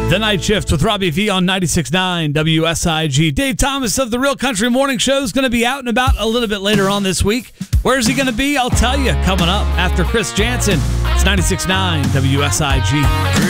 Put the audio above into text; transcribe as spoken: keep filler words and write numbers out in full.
The Night Shift with Robbie V on ninety-six point nine W S I G. Dave Thomas of the Real Country Morning Show is going to be out and about a little bit later on this week. Where's he going to be? I'll tell you coming up after Chris Jansen. It's ninety-six point nine W S I G.